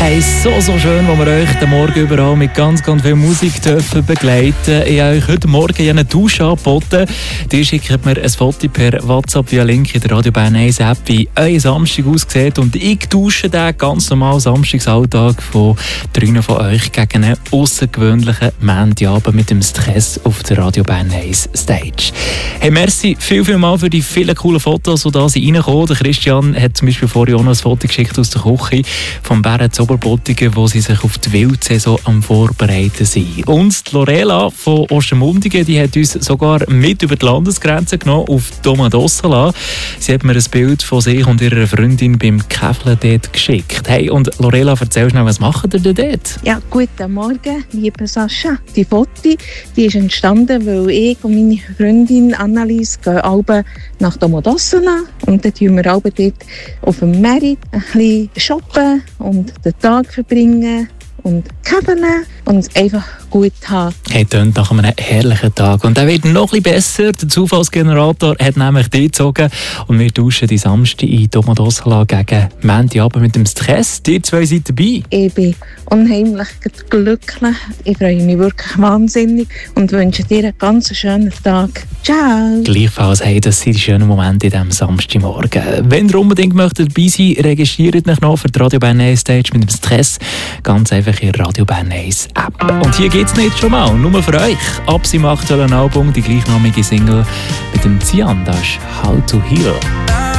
Hey, so schön, wo wir euch den Morgen überall mit ganz viel Musik dürfen begleiten. Ich habe euch heute Morgen eine Dusche angeboten. Die schickt mir ein Foto per WhatsApp via Link in der Radio Bern 1 App, wie euer Samstag aussieht. Und ich dusche den ganz normalen Samstagsalltag von 3 von euch gegen einen außergewöhnlichen Montagabend mit dem Stress auf der Radio Bern 1 Stage. Hey, merci viel mal für die vielen coolen Fotos, die da reinkommen. Der Christian hat zum Beispiel vorhin auch noch ein Foto geschickt aus der Küche vom Bären Oberbottigen, wo sie sich auf die Wildsaison am Vorbereiten sind. Und die Lorela von Ostermundigen, die hat uns sogar mit über die Landesgrenze genommen auf Domodossola. Sie hat mir ein Bild von sich und ihrer Freundin beim Käfeln dort geschickt. Hey, und Lorela, erzähl schnell, was macht ihr denn dort? Ja, guten Morgen, liebe Sascha. Die Foto, die ist entstanden, weil ich und meine Freundin Annelies gehen alle nach Domodossola und dann tun wir alle dort auf dem Merit ein bisschen shoppen und den Tag verbringen und kämpfen und es einfach gut haben. Hey, tönt nach einem herrlichen Tag. Und der wird noch ein bisschen besser. Der Zufallsgenerator hat nämlich die gezogen und wir tauschen die Samstag in Domodossola gegen Montagabend mit dem Stress. Die zwei sind dabei. Ich bin unheimlich glücklich. Ich freue mich wirklich wahnsinnig und wünsche dir einen ganz schönen Tag. Ciao! Gleichfalls, hey, das sind die schönen Momente in diesem Samstagmorgen. Wenn ihr unbedingt möchtet dabei sein, registriert euch noch für die Radio Bern 1 Stage mit dem Stress. Ganz einfach in der Radio Bern 1 App. Und hier geht's nicht schon mal, nur für euch. Ab seinem aktuellen Album die gleichnamige Single mit dem Cian, das ist How to Heal.